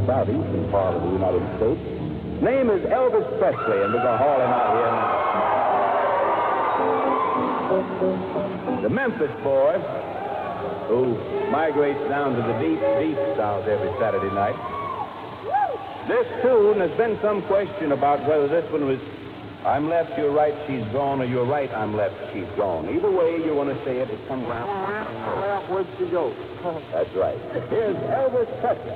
southeastern part of the United States. Name is Elvis Presley, and we're going to haul him out here. The Memphis boy, who migrates down to the deep, deep South every Saturday night. This tune, there's been some question about whether this one was I'm left, you're right, she's gone, or you're right, I'm left, she's gone. Either way you want to say it, it comes out. Well, where'd she go? That's right. Here's Elvis Presley.